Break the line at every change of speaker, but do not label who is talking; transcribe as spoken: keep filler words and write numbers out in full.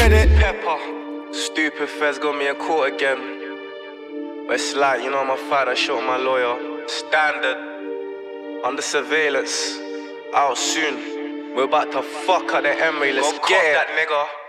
credit.
Pepper. Stupid feds got me in court again. But it's like, you know, my father shot my lawyer. Standard. Under surveillance. Out soon. We're about to fuck up the Emery. Let's
Go
get
cop
it.
that nigga.